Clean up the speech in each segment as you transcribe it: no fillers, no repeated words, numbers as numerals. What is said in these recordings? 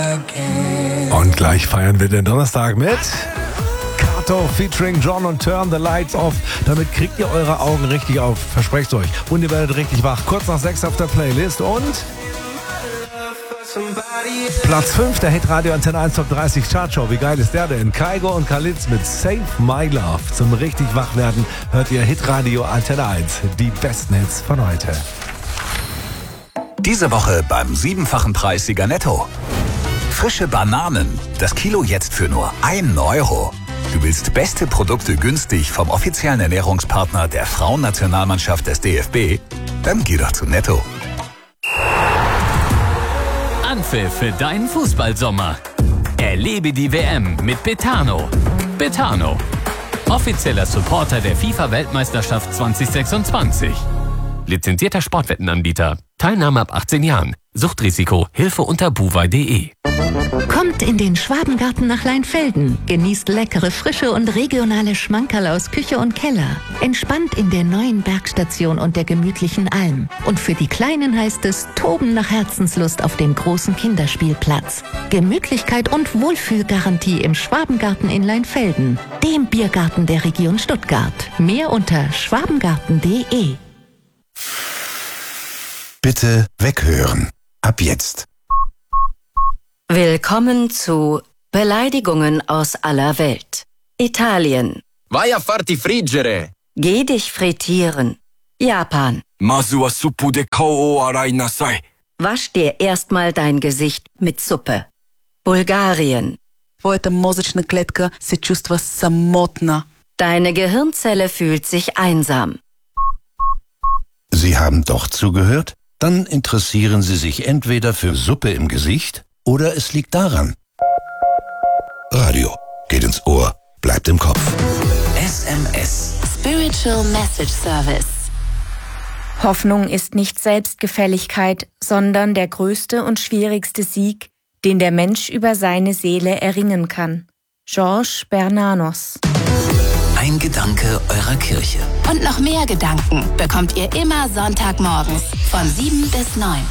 Und gleich feiern wir den Donnerstag mit Kato featuring John und Turn the Lights Off. Damit kriegt ihr eure Augen richtig auf, versprecht's euch. Und ihr werdet richtig wach. Kurz nach 6 auf der Playlist und Platz 5 der Hitradio Antenne 1 Top 30 Chartshow. Wie geil ist der denn? Kygo und Kalitz mit Save My Love. Zum richtig Wachwerden hört ihr Hitradio Antenne 1. Die besten Hits von heute. Diese Woche beim 7-fachen Preissieger Netto. Frische Bananen. Das Kilo jetzt für nur 1 Euro. Du willst beste Produkte günstig vom offiziellen Ernährungspartner der Frauennationalmannschaft des DFB? Dann geh doch zu Netto. Anpfiff für deinen Fußballsommer. Erlebe die WM mit Betano. Betano, offizieller Supporter der FIFA-Weltmeisterschaft 2026. Lizenzierter Sportwettenanbieter. Teilnahme ab 18 Jahren. Suchtrisiko. Hilfe unter buwei.de. Kommt in den Schwabengarten nach Leinfelden. Genießt leckere, frische und regionale Schmankerl aus Küche und Keller. Entspannt in der neuen Bergstation und der gemütlichen Alm. Und für die Kleinen heißt es Toben nach Herzenslust auf dem großen Kinderspielplatz. Gemütlichkeit und Wohlfühlgarantie im Schwabengarten in Leinfelden. Dem Biergarten der Region Stuttgart. Mehr unter schwabengarten.de. Bitte weghören. Ab jetzt. Willkommen zu Beleidigungen aus aller Welt. Italien. Vai a farti friggere. Geh dich frittieren. Japan. Masu wa suppu de kao o arai nasai. Wasch dir erstmal dein Gesicht mit Suppe. Bulgarien. Твоята мозъчна клетка се чувства самотна. Deine Gehirnzelle fühlt sich einsam. Sie haben doch zugehört? Dann interessieren Sie sich entweder für Suppe im Gesicht oder es liegt daran. Radio geht ins Ohr, bleibt im Kopf. SMS. Spiritual Message Service. Hoffnung ist nicht Selbstgefälligkeit, sondern der größte und schwierigste Sieg, den der Mensch über seine Seele erringen kann. Georges Bernanos. Ein Gedanke eurer Kirche. Und noch mehr Gedanken bekommt ihr immer Sonntagmorgens von 7 bis 9.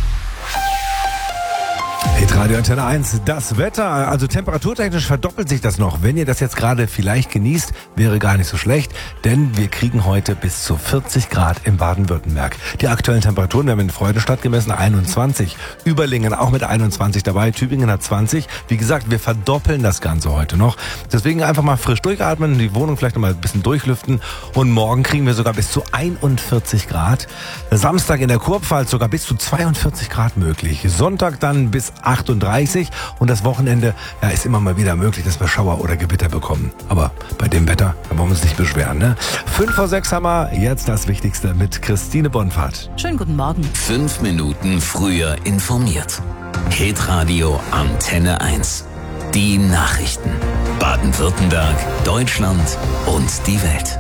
Hitradio Antenne 1, das Wetter, also temperaturtechnisch verdoppelt sich das noch. Wenn ihr das jetzt gerade vielleicht genießt, wäre gar nicht so schlecht, denn wir kriegen heute bis zu 40 Grad in Baden-Württemberg. Die aktuellen Temperaturen, wir haben in Freudenstadt gemessen 21, Überlingen auch mit 21 dabei, Tübingen hat 20. Wie gesagt, wir verdoppeln das Ganze heute noch. Deswegen einfach mal frisch durchatmen, die Wohnung vielleicht noch mal ein bisschen durchlüften und morgen kriegen wir sogar bis zu 41 Grad. Samstag in der Kurpfalz sogar bis zu 42 Grad möglich. Sonntag dann bis 38 und das Wochenende ist immer mal wieder möglich, dass wir Schauer oder Gewitter bekommen. Aber bei dem Wetter, da wollen wir uns nicht beschweren. Ne? 5 vor 6 haben wir jetzt das Wichtigste mit Christine Bonfahrt. Schönen guten Morgen. 5 Minuten früher informiert. Hitradio Antenne 1. Die Nachrichten. Baden-Württemberg, Deutschland und die Welt.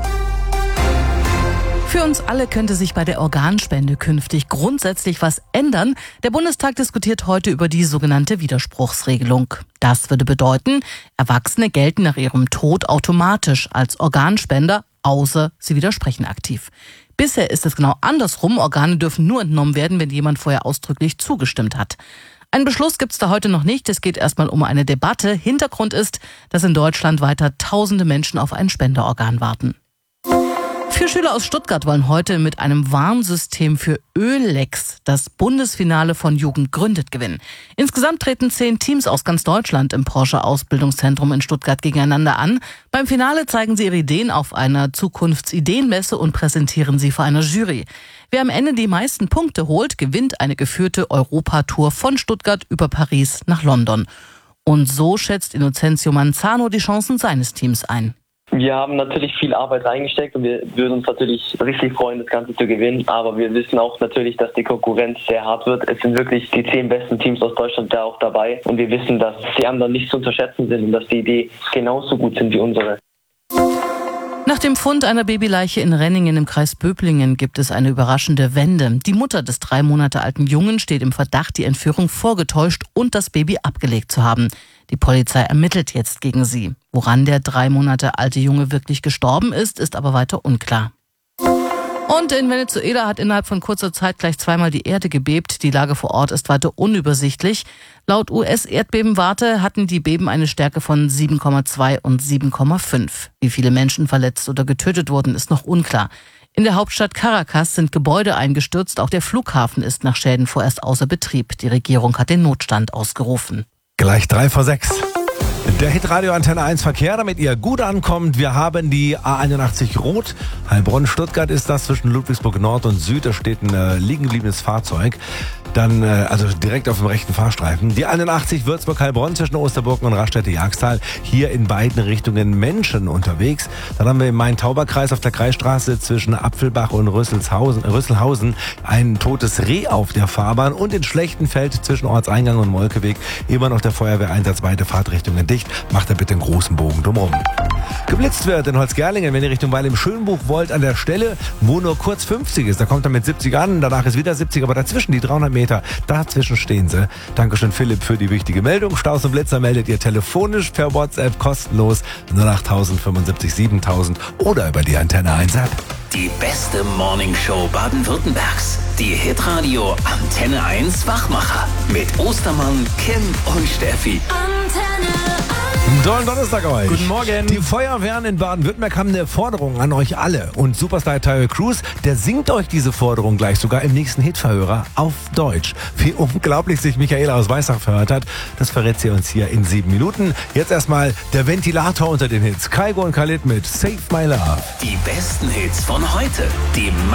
Für uns alle könnte sich bei der Organspende künftig grundsätzlich was ändern. Der Bundestag diskutiert heute über die sogenannte Widerspruchsregelung. Das würde bedeuten, Erwachsene gelten nach ihrem Tod automatisch als Organspender, außer sie widersprechen aktiv. Bisher ist es genau andersrum. Organe dürfen nur entnommen werden, wenn jemand vorher ausdrücklich zugestimmt hat. Einen Beschluss gibt es da heute noch nicht. Es geht erstmal um eine Debatte. Hintergrund ist, dass in Deutschland weiter tausende Menschen auf ein Spenderorgan warten. 4 Schüler aus Stuttgart wollen heute mit einem Warnsystem für Öllecks das Bundesfinale von Jugend gründet gewinnen. Insgesamt treten 10 Teams aus ganz Deutschland im Porsche Ausbildungszentrum in Stuttgart gegeneinander an. Beim Finale zeigen sie ihre Ideen auf einer Zukunftsideenmesse und präsentieren sie vor einer Jury. Wer am Ende die meisten Punkte holt, gewinnt eine geführte Europatour von Stuttgart über Paris nach London. Und so schätzt Innocenzio Manzano die Chancen seines Teams ein. Wir haben natürlich viel Arbeit reingesteckt und wir würden uns natürlich richtig freuen, das Ganze zu gewinnen. Aber wir wissen auch natürlich, dass die Konkurrenz sehr hart wird. Es sind wirklich die 10 besten Teams aus Deutschland da auch dabei. Und wir wissen, dass die anderen nicht zu unterschätzen sind und dass die Ideen genauso gut sind wie unsere. Nach dem Fund einer Babyleiche in Renningen im Kreis Böblingen gibt es eine überraschende Wende. Die Mutter des 3 Monate alten Jungen steht im Verdacht, die Entführung vorgetäuscht und das Baby abgelegt zu haben. Die Polizei ermittelt jetzt gegen sie. Woran der 3 Monate alte Junge wirklich gestorben ist, ist aber weiter unklar. Und in Venezuela hat innerhalb von kurzer Zeit gleich zweimal die Erde gebebt. Die Lage vor Ort ist weiter unübersichtlich. Laut US-Erdbebenwarte hatten die Beben eine Stärke von 7,2 und 7,5. Wie viele Menschen verletzt oder getötet wurden, ist noch unklar. In der Hauptstadt Caracas sind Gebäude eingestürzt. Auch der Flughafen ist nach Schäden vorerst außer Betrieb. Die Regierung hat den Notstand ausgerufen. Gleich 5:03. Der Hitradio Antenne 1 Verkehr, damit ihr gut ankommt. Wir haben die A81 Rot. Heilbronn-Stuttgart ist das zwischen Ludwigsburg Nord und Süd. Da steht ein liegen gebliebenes Fahrzeug. Dann, also direkt auf dem rechten Fahrstreifen. Die 81 Würzburg-Heilbronn zwischen Osterburg und Raststätte-Jagsthal. Hier in beiden Richtungen Menschen unterwegs. Dann haben wir im Main-Tauber-Kreis auf der Kreisstraße zwischen Apfelbach und Rüsselhausen ein totes Reh auf der Fahrbahn. Und in Schlechtenfeld zwischen Ortseingang und Molkeweg immer noch der Feuerwehreinsatz, beide Fahrtrichtungen dicht. Macht da bitte einen großen Bogen drumherum. Geblitzt wird in Holzgerlingen, wenn ihr Richtung Weil im Schönbuch wollt, an der Stelle, wo nur kurz 50 ist. Da kommt er mit 70 an, danach ist wieder 70, aber dazwischen die 300 Meter, dazwischen stehen sie. Dankeschön Philipp für die wichtige Meldung. Staus und Blitzer meldet ihr telefonisch per WhatsApp kostenlos 08000 75 7000 oder über die Antenne 1 App. Die beste Morningshow Baden-Württembergs. Die Hitradio Antenne 1 Wachmacher. Mit Ostermann, Kim und Steffi. Tollen Donnerstag euch. Guten Morgen. Die Feuerwehren in Baden-Württemberg haben eine Forderung an euch alle. Und Superstar Tyler Cruz, der singt euch diese Forderung gleich sogar im nächsten Hitverhörer auf Deutsch. Wie unglaublich sich Michaela aus Weissach verhört hat, das verrät sie uns hier in 7 Minuten. Jetzt erstmal der Ventilator unter den Hits. Kaigo und Khalid mit Save My Love. Die besten Hits von heute. Die